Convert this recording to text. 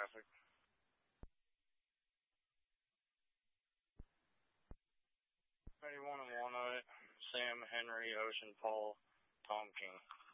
traffic. Ready 1 and 1 Sam, Henry, Ocean, Paul, Tom King.